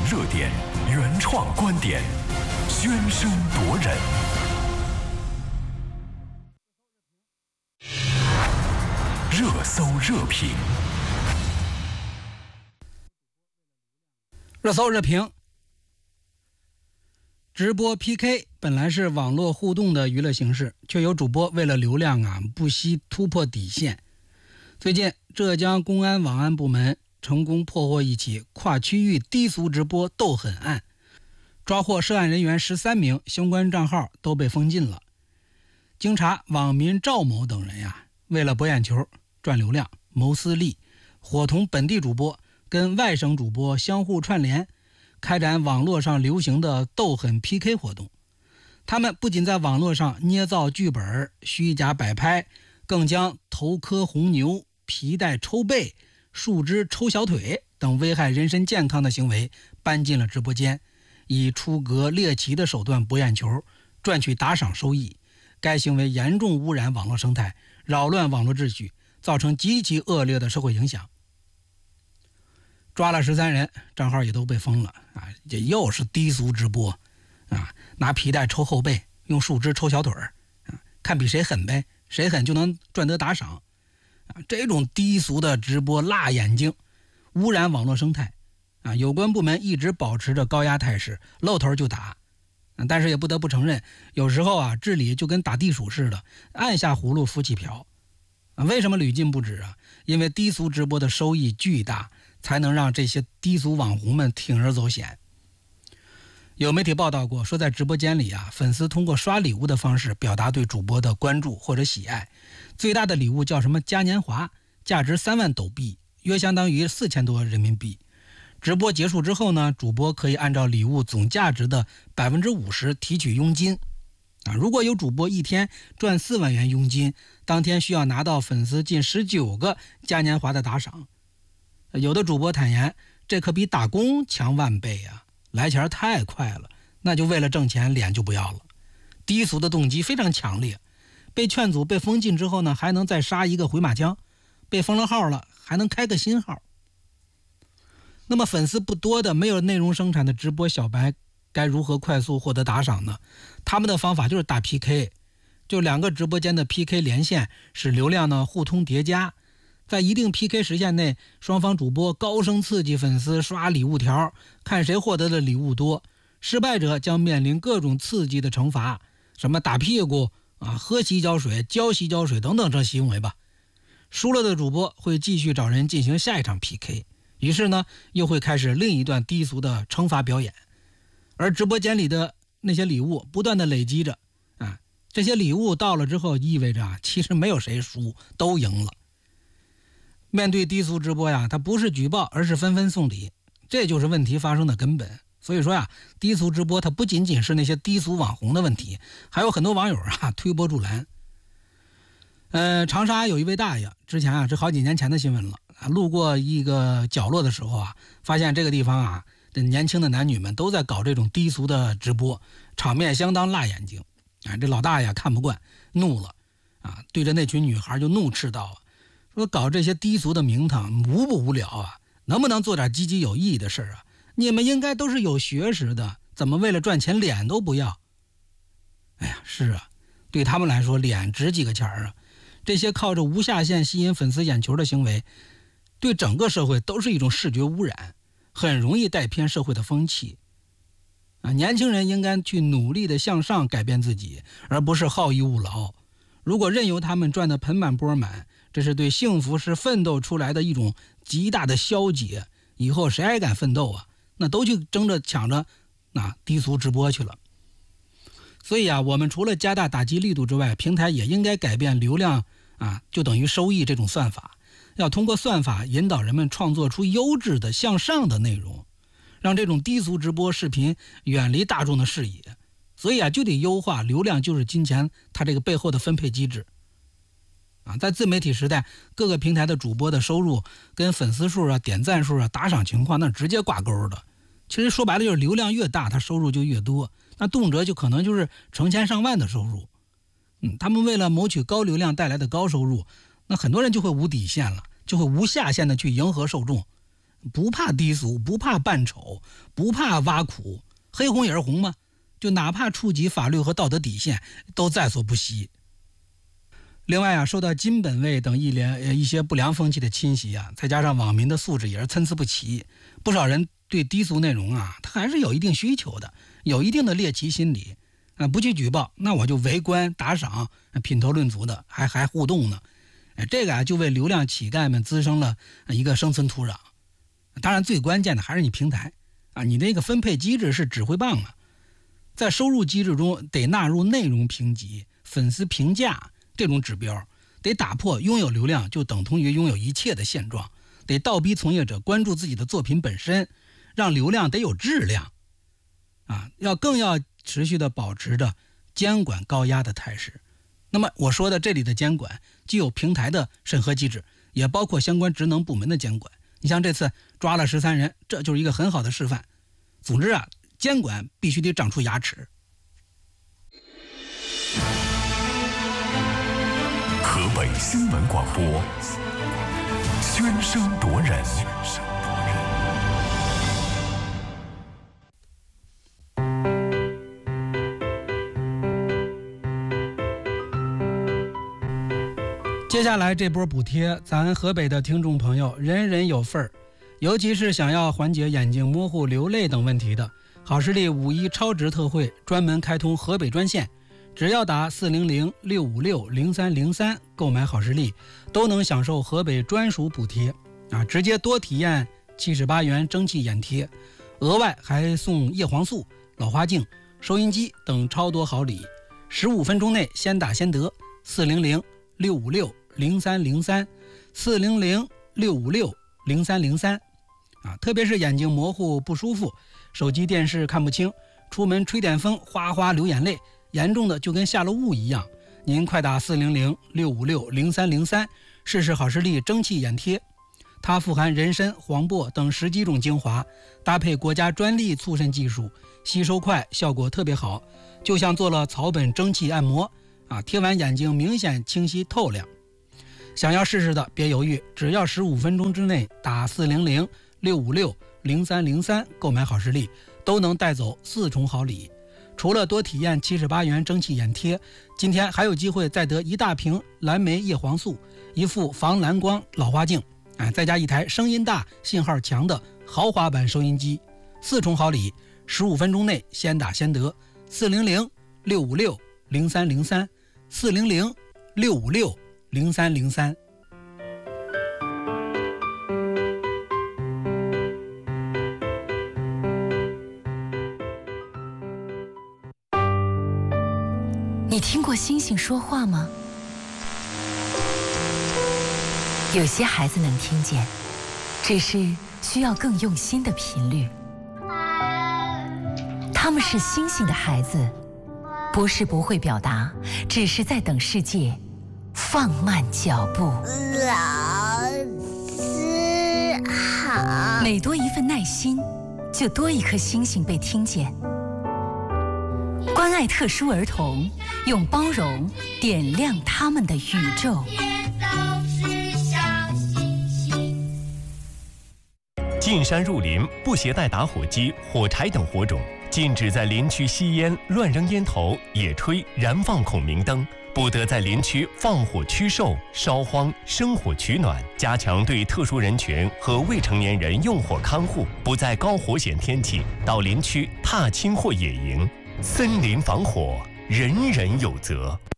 热点，原创观点，宣声夺人。热搜热评， 热搜热评。直播 PK 本来是网络互动的娱乐形式，却有主播为了流量不惜突破底线。最近，浙江公安网安部门成功破获一起跨区域低俗直播斗狠案，抓获涉案人员13名，相关账号都被封禁了。经查，网民赵某等人为了博眼球、赚流量、谋私利，伙同本地主播跟外省主播相互串联，开展网络上流行的斗狠 PK 活动。他们不仅在网络上捏造剧本、虚假摆拍，更将头磕红牛、皮带抽背、树枝抽小腿等危害人身健康的行为搬进了直播间，以出格猎奇的手段博眼球，赚取打赏收益。该行为严重污染网络生态，扰乱网络秩序，造成极其恶劣的社会影响。抓了13人，账号也都被封了这又是低俗直播拿皮带抽后背，用树枝抽小腿看比谁狠呗，谁狠就能赚得打赏这种低俗的直播辣眼睛，污染网络生态有关部门一直保持着高压态势，露头就打但是也不得不承认，有时候治理就跟打地鼠似的，按下葫芦浮起瓢为什么屡禁不止因为低俗直播的收益巨大，才能让这些低俗网红们铤而走险。有媒体报道过，说在直播间里粉丝通过刷礼物的方式表达对主播的关注或者喜爱。最大的礼物叫什么嘉年华，价值3万斗币，约相当于4000多人民币。直播结束之后呢，主播可以按照礼物总价值的50%提取佣金如果有主播一天赚4万元佣金，当天需要拿到粉丝近19个嘉年华的打赏。有的主播坦言，这可比打工强万倍来钱太快了，那就为了挣钱脸就不要了。低俗的动机非常强烈，被劝阻被封禁之后呢，还能再杀一个回马枪，被封了号了还能开个新号。那么粉丝不多的没有内容生产的直播小白该如何快速获得打赏呢？他们的方法就是打 PK， 就2个直播间的 PK 连线，使流量呢互通叠加，在一定 PK 时限内，双方主播高声刺激粉丝刷礼物条，看谁获得的礼物多。失败者将面临各种刺激的惩罚，什么打屁股喝洗脚水、浇洗脚水等等这行为吧。输了的主播会继续找人进行下一场 PK， 于是呢又会开始另一段低俗的惩罚表演。而直播间里的那些礼物不断的累积着这些礼物到了之后，意味着其实没有谁输，都赢了。面对低俗直播它不是举报，而是纷纷送礼，这就是问题发生的根本。所以说低俗直播它不仅仅是那些低俗网红的问题，还有很多网友推波助澜。长沙有一位大爷，之前这好几年前的新闻了路过一个角落的时候发现这个地方这年轻的男女们都在搞这种低俗的直播，场面相当辣眼睛这老大爷看不惯，怒了对着那群女孩就怒斥道说搞这些低俗的名堂无不无聊能不能做点积极有意义的事你们应该都是有学识的，怎么为了赚钱脸都不要？哎呀，是对他们来说脸值几个钱这些靠着无下限吸引粉丝眼球的行为，对整个社会都是一种视觉污染，很容易带偏社会的风气年轻人应该去努力的向上改变自己，而不是好逸恶劳。如果任由他们赚得盆满钵满，这是对幸福是奋斗出来的一种极大的消解，以后谁还敢奋斗那都去争着抢着低俗直播去了。所以我们除了加大打击力度之外，平台也应该改变流量就等于收益这种算法，要通过算法引导人们创作出优质的向上的内容，让这种低俗直播视频远离大众的视野。所以就得优化流量就是金钱它这个背后的分配机制在自媒体时代，各个平台的主播的收入跟粉丝数点赞数打赏情况那直接挂钩的。其实说白了就是流量越大，他收入就越多，那动辄就可能就是成千上万的收入。他们为了谋取高流量带来的高收入，那很多人就会无底线了，就会无下限的去迎合受众不怕低俗，不怕扮丑，不怕挖苦，黑红也是红嘛，就哪怕触及法律和道德底线都在所不惜。另外受到金本位等一些不良风气的侵袭再加上网民的素质也是参差不齐，不少人对低俗内容他还是有一定需求的，有一定的猎奇心理不去举报，那我就围观打赏，品头论足的，还互动呢。这个就为流量乞丐们滋生了一个生存土壤。当然最关键的还是你平台你那个分配机制是指挥棒在收入机制中得纳入内容评级、粉丝评价这种指标，得打破拥有流量就等同于拥有一切的现状，得倒逼从业者关注自己的作品本身，让流量得有质量更要持续的保持着监管高压的态势。那么我说的这里的监管既有平台的审核机制，也包括相关职能部门的监管。你像这次抓了13人，这就是一个很好的示范。总之监管必须得长出牙齿。 河北新闻广播，喧声夺人。 接下来这波补贴，咱河北的听众朋友人人有份儿，尤其是想要缓解眼睛模糊、流泪等问题的，好视力5·1超值特惠专门开通河北专线，只要打400-656-0303购买好视力，都能享受河北专属补贴直接多体验78元蒸汽眼贴，额外还送叶黄素、老花镜、收音机等超多好礼，15分钟内先打先得。400-656-0303 400-656-0303特别是眼睛模糊不舒服，手机电视看不清，出门吹点风哗哗流眼泪，严重的就跟下了雾一样，您快打400-656-0303试试好视力蒸汽眼贴。它富含人参、黄柏等10几种精华，搭配国家专利促渗技术，吸收快，效果特别好，就像做了草本蒸汽按摩贴完眼睛明显清晰透亮。想要试试的别犹豫，只要15分钟之内打400-656-0303购买好视力，都能带走4重好礼。除了多体验78元蒸汽眼贴，今天还有机会再得1大瓶蓝莓叶黄素、1副防蓝光老花镜再加1台声音大、信号强的豪华版收音机，4重好礼，15分钟内先打先得。400-656-0303 400-656-0303。 你听过星星说话吗？有些孩子能听见，只是需要更用心的频率。他们是星星的孩子，不是不会表达，只是在等世界放慢脚步。 老师好。 每多一份耐心，就多一颗星星被听见。关爱特殊儿童，用包容点亮他们的宇宙。 进山入林，不携带打火机、火柴等火种，禁止在林区吸烟、乱扔烟头、野炊、燃放孔明灯，不得在林区放火驱兽、烧荒、生火取暖，加强对特殊人群和未成年人用火看护，不在高火险天气到林区踏青或野营。森林防火，人人有责。